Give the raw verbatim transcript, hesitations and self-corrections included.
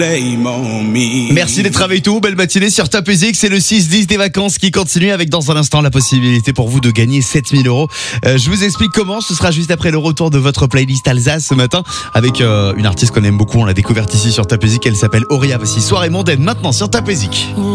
Merci d'être avec nous, belle matinée sur Top Music, c'est le six dix des vacances qui continue avec dans un instant la possibilité pour vous de gagner sept mille euros. Euh, je vous explique comment, ce sera juste après le retour de votre playlist Alsace ce matin avec euh, une artiste qu'on aime beaucoup, on l'a découverte ici sur Top Music, elle s'appelle Auria, voici Soirée mondaine maintenant sur Top Music.